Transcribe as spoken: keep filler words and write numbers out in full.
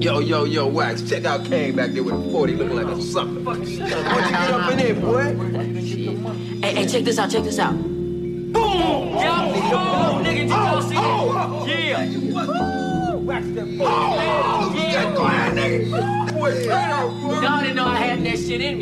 Yo, yo, yo, Wax, check out Kane back there with a forty looking like a sucker. Why'd you get up in there, boy? Hey, hey, check this out, check this out. Boom! Yup! Oh, nigga, did y'all see oh, it? Yeah! Wax that forty. Oh, yeah, go ahead, nigga. Boy, straight out, boy. Y'all didn't know I had that shit in me.